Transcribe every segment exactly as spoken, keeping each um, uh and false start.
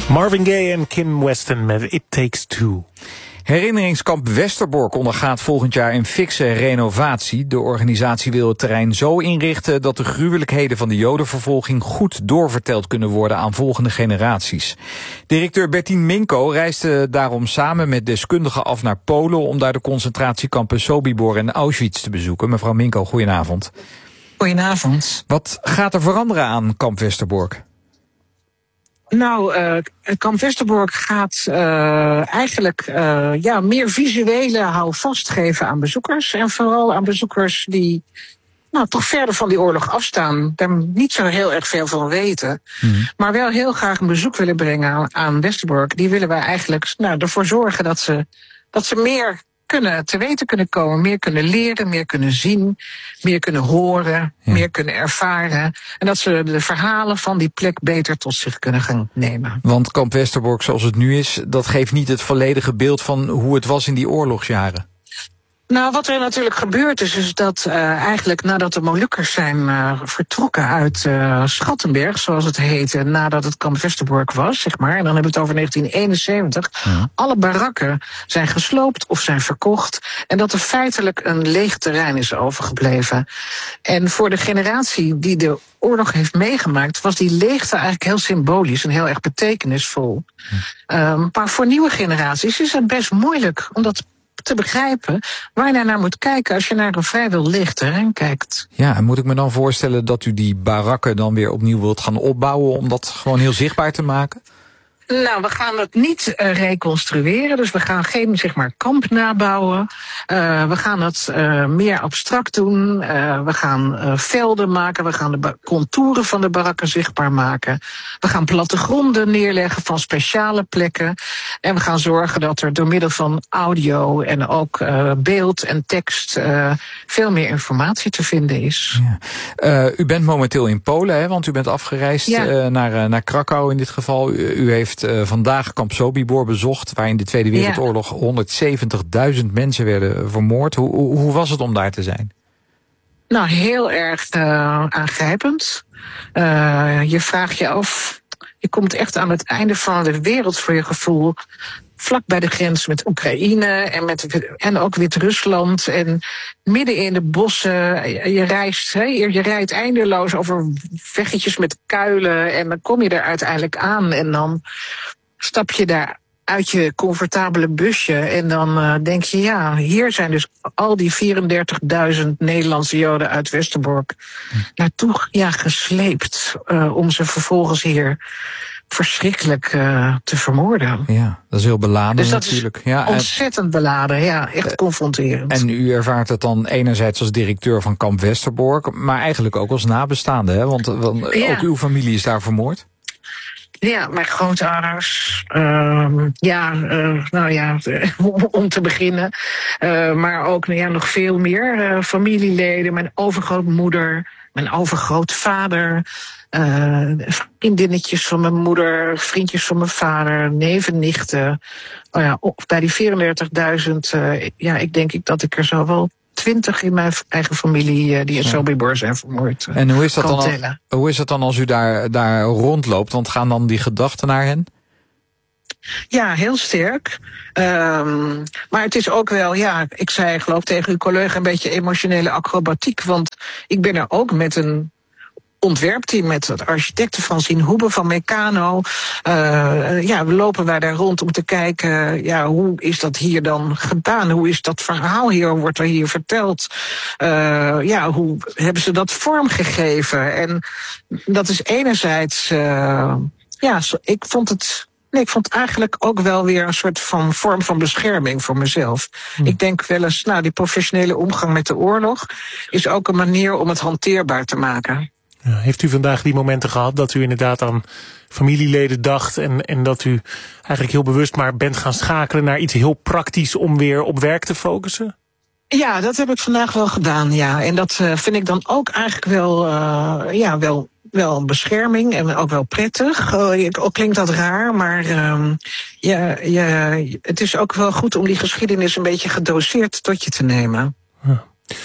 Marvin Gaye en Kim Weston met It Takes Two. Herinneringskamp Westerbork ondergaat volgend jaar een fikse renovatie. De organisatie wil het terrein zo inrichten dat de gruwelijkheden van de Jodenvervolging goed doorverteld kunnen worden aan volgende generaties. Directeur Bertien Minko reisde daarom samen met deskundigen af naar Polen om daar de concentratiekampen Sobibor en Auschwitz te bezoeken. Mevrouw Minko, goedenavond. Goedenavond. Wat gaat er veranderen aan kamp Westerbork? Nou, uh, kamp Westerbork gaat uh, eigenlijk uh, ja, meer visuele houvast geven aan bezoekers. En vooral aan bezoekers die nou, toch verder van die oorlog afstaan. Daar niet zo heel erg veel van weten. Mm-hmm. Maar wel heel graag een bezoek willen brengen aan, aan Westerbork. Die willen wij eigenlijk nou, ervoor zorgen dat ze, dat ze meer kunnen te weten kunnen komen, meer kunnen leren, meer kunnen zien, meer kunnen horen, ja. meer kunnen ervaren. En dat ze de verhalen van die plek beter tot zich kunnen gaan nemen. Want kamp Westerbork zoals het nu is, dat geeft niet het volledige beeld van hoe het was in die oorlogsjaren. Nou, wat er natuurlijk gebeurd is, is dat uh, eigenlijk nadat de Molukkers zijn uh, vertrokken uit uh, Schattenberg, zoals het heette, nadat het kamp Westerbork was, zeg maar, en dan hebben we het over negentien eenenzeventig, ja. alle barakken zijn gesloopt of zijn verkocht, en dat er feitelijk een leeg terrein is overgebleven. En voor de generatie die de oorlog heeft meegemaakt, was die leegte eigenlijk heel symbolisch en heel erg betekenisvol. Ja. Um, maar voor nieuwe generaties is het best moeilijk om dat te begrijpen waar je naar moet kijken als je naar een vrijwel leeg terrein kijkt. Ja, en moet ik me dan voorstellen dat u die barakken dan weer opnieuw wilt gaan opbouwen om dat gewoon heel zichtbaar te maken? Nou, we gaan het niet uh, reconstrueren, dus we gaan geen, zeg maar, kamp nabouwen. Uh, we gaan het uh, meer abstract doen. Uh, we gaan uh, velden maken, we gaan de ba- contouren van de barakken zichtbaar maken. We gaan plattegronden neerleggen van speciale plekken. En we gaan zorgen dat er door middel van audio en ook uh, beeld en tekst uh, veel meer informatie te vinden is. Ja. Uh, u bent momenteel in Polen, hè, want u bent afgereisd ja. uh, naar, uh, naar Krakau in dit geval. U, u heeft Uh, vandaag kamp Sobibor bezocht, waar in de Tweede Wereldoorlog ja. honderdzeventigduizend mensen werden vermoord. Hoe, hoe, hoe was het om daar te zijn? Nou, heel erg uh, aangrijpend. Uh, je vraagt je af, je komt echt aan het einde van de wereld voor je gevoel, vlak bij de grens met Oekraïne en, met, en ook Wit-Rusland. En midden in de bossen, je reist, hè, je rijdt eindeloos over weggetjes met kuilen. En dan kom je er uiteindelijk aan en dan stap je daar uit je comfortabele busje. En dan uh, denk je, ja, hier zijn dus al die vierendertigduizend Nederlandse Joden uit Westerbork hm. naartoe ja, gesleept. Uh, om ze vervolgens hier verschrikkelijk uh, te vermoorden. Ja, dat is heel beladen dus dat natuurlijk. Is ja, ontzettend beladen, ja, echt uh, confronterend. En u ervaart het dan enerzijds als directeur van kamp Westerbork, maar eigenlijk ook als nabestaande, hè? Want, want ja. ook uw familie is daar vermoord. Ja, mijn grootouders. Uh, ja, uh, nou ja, om te beginnen. Uh, maar ook nou ja, nog veel meer uh, familieleden. Mijn overgrootmoeder, mijn overgrootvader. Uh, vriendinnetjes van mijn moeder, vriendjes van mijn vader, neven, nichten. Oh ja, bij die vierendertigduizend, uh, ja, ik denk ik dat ik er zo wel twintig in mijn eigen familie uh, die in Sobibor zijn vermoord. Uh, en hoe is dat dan, al, hoe is dat dan als u daar, daar rondloopt? Want gaan dan die gedachten naar hen? Ja, heel sterk. Um, maar het is ook wel, ja, ik zei geloof tegen uw collega een beetje emotionele acrobatiek. Want ik ben er ook met een ontwerpteam met het architecten van Zinhoebe, van Meccano. Uh, ja, we lopen wij daar rond om te kijken, ja, hoe is dat hier dan gedaan? Hoe is dat verhaal hier, wordt er hier verteld? Uh, ja, hoe hebben ze dat vormgegeven? En dat is enerzijds, uh, ja, ik vond het... Nee, ik vond het eigenlijk ook wel weer een soort van vorm van bescherming voor mezelf. Hm. Ik denk wel eens, nou, die professionele omgang met de oorlog is ook een manier om het hanteerbaar te maken. Ja, heeft u vandaag die momenten gehad dat u inderdaad aan familieleden dacht en, en dat u eigenlijk heel bewust maar bent gaan schakelen naar iets heel praktisch om weer op werk te focussen? Ja, dat heb ik vandaag wel gedaan, ja. En dat uh, vind ik dan ook eigenlijk wel, uh, ja, wel, wel een bescherming en ook wel prettig. Uh, ook klinkt dat raar, maar uh, ja, ja, het is ook wel goed om die geschiedenis een beetje gedoseerd tot je te nemen. Ja.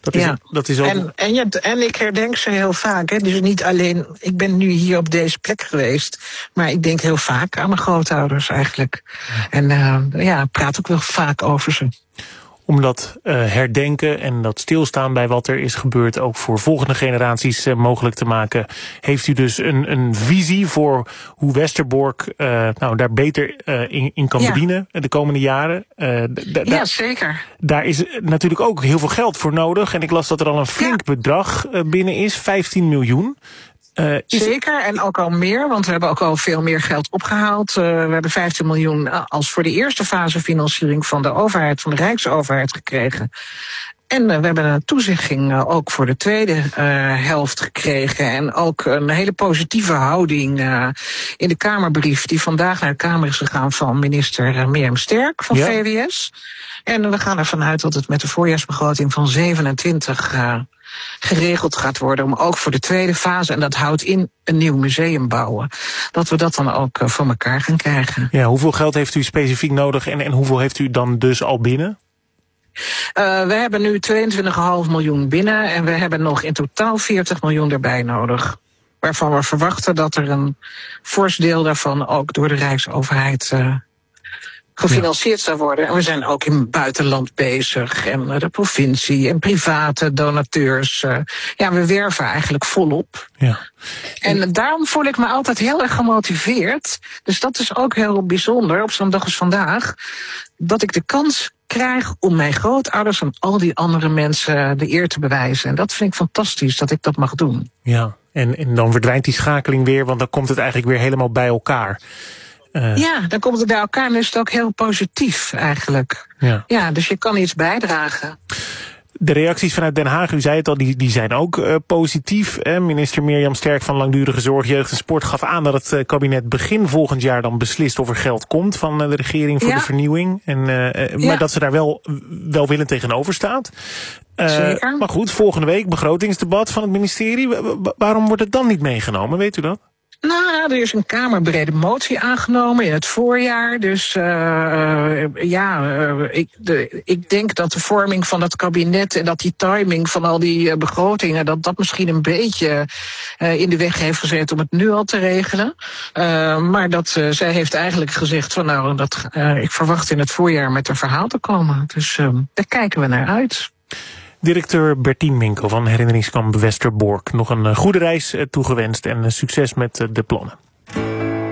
Dat is, ja. dat is ook... En, en, ja, en ik herdenk ze heel vaak. Hè. Dus niet alleen, ik ben nu hier op deze plek geweest, maar ik denk heel vaak aan mijn grootouders eigenlijk. Ja. En uh, ja, ik praat ook wel vaak over ze. Om dat uh, herdenken en dat stilstaan bij wat er is gebeurd ook voor volgende generaties uh, mogelijk te maken, heeft u dus een, een visie voor hoe Westerbork uh, nou, daar beter uh, in, in kan ja. bedienen de komende jaren. Uh, d- d- ja, zeker. Daar is natuurlijk ook heel veel geld voor nodig. En ik las dat er al een flink ja. bedrag uh, binnen is, vijftien miljoen. Uh, is... Zeker, en ook al meer, want we hebben ook al veel meer geld opgehaald. Uh, we hebben vijftien miljoen als voor de eerste fase financiering van de overheid, van de Rijksoverheid gekregen. En uh, we hebben een toezegging uh, ook voor de tweede uh, helft gekregen. En ook een hele positieve houding uh, in de Kamerbrief die vandaag naar de Kamer is gegaan van minister uh, Mirjam Sterk van ja. V W S. En we gaan ervan uit dat het met de voorjaarsbegroting van zevenentwintig uh, geregeld gaat worden, om ook voor de tweede fase, en dat houdt in een nieuw museum bouwen, dat we dat dan ook uh, voor elkaar gaan krijgen. Ja, hoeveel geld heeft u specifiek nodig en, en hoeveel heeft u dan dus al binnen? Uh, we hebben nu tweeëntwintig komma vijf miljoen binnen en we hebben nog in totaal veertig miljoen erbij nodig. Waarvan we verwachten dat er een fors deel daarvan ook door de Rijksoverheid uh, gefinancierd zou worden. En we zijn ook in het buitenland bezig. En uh, de provincie en private donateurs. Uh, ja, we werven eigenlijk volop. Ja. En, en daarom voel ik me altijd heel erg gemotiveerd. Dus dat is ook heel bijzonder op zo'n dag als vandaag. Dat ik de kans krijg om mijn grootouders en al die andere mensen de eer te bewijzen. En dat vind ik fantastisch, dat ik dat mag doen. Ja, en, en dan verdwijnt die schakeling weer, want dan komt het eigenlijk weer helemaal bij elkaar. Uh... Ja, dan komt het bij elkaar en is het ook heel positief eigenlijk. Ja, ja, dus je kan iets bijdragen. De reacties vanuit Den Haag, u zei het al, die, die zijn ook uh, positief. Eh, minister Mirjam Sterk van Langdurige Zorg, Jeugd en Sport gaf aan dat het uh, kabinet begin volgend jaar dan beslist of er geld komt van uh, de regering voor ja. de vernieuwing. En, uh, uh, ja. Maar dat ze daar wel welwillend tegenover staat. Uh, Zeker. Maar goed, volgende week begrotingsdebat van het ministerie. W- waarom wordt het dan niet meegenomen, weet u dat? Nou, er is een kamerbrede motie aangenomen in het voorjaar. Dus uh, ja, uh, ik, de, ik denk dat de vorming van het kabinet en dat die timing van al die uh, begrotingen, dat dat misschien een beetje uh, in de weg heeft gezet om het nu al te regelen. Uh, maar dat uh, zij heeft eigenlijk gezegd van nou, dat, uh, ik verwacht in het voorjaar met een verhaal te komen. Dus uh, daar kijken we naar uit. Directeur Bertien Minko van Herinneringskamp Westerbork. Nog een goede reis toegewenst en succes met de plannen.